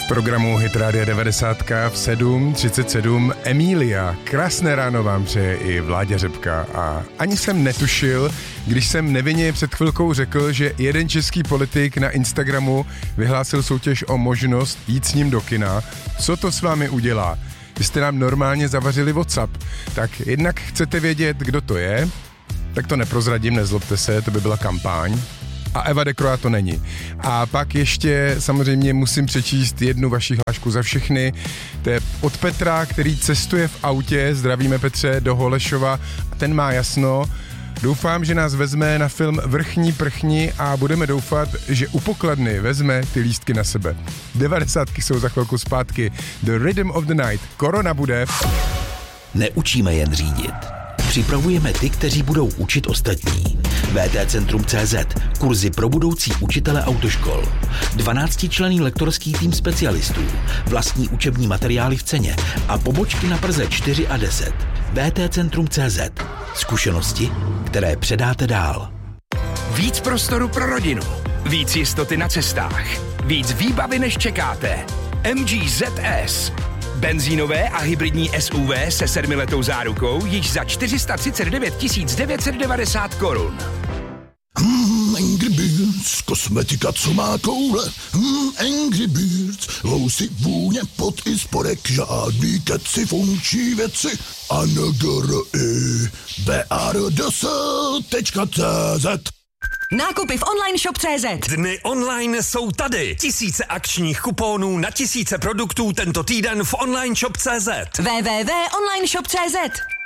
Programu Hit Rádia 90 v 7:37 Emília. Krásné ráno vám přeje i Vláďa Řepka a ani jsem netušil, když jsem nevinně před chvilkou řekl, že jeden český politik na Instagramu vyhlásil soutěž o možnost jít s ním do kina. Co to s vámi udělá? Vy jste nám normálně zavařili WhatsApp, tak jednak chcete vědět, kdo to je, tak to neprozradím, nezlobte se, to by byla kampaň. A Eva Dekroa to není. A pak ještě samozřejmě musím přečíst jednu vaši hlášku za všechny. To je od Petra, který cestuje v autě, zdravíme Petře, do Holešova. A ten má jasno. Doufám, že nás vezme na film Vrchní prchni a budeme doufat, že u pokladny vezme ty lístky na sebe. 90 jsou za chvilku zpátky. The Rhythm of the Night. Korona bude. Neučíme jen řídit. Připravujeme ty, kteří budou učit ostatní. VTCentrum.cz. Kurzy pro budoucí učitele autoškol. 12členný lektorský tým specialistů. Vlastní učební materiály v ceně a pobočky na Praze 4 a 10. VTCentrum.cz. Zkušenosti, které předáte dál. Víc prostoru pro rodinu. Víc jistoty na cestách. Víc výbavy, než čekáte. MG ZS. Benzínové a hybridní SUV se 7letou zárukou již za 439 990 korun. Angry Birds, kosmetika, co má koule. Angry Birds, housy, vůně, pot i spodek, žádný keci, funkční věci. BARDS.cz. Nákupy v online shop.cz. Dny online jsou tady. Tisíce akčních kuponů na tisíce produktů tento týden v online shop.cz. www.onlineshop.cz.